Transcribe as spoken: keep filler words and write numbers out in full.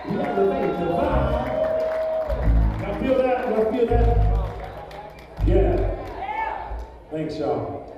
We elevate the vibe. Y'all feel that? Y'all feel that? Yeah. Thanks, y'all.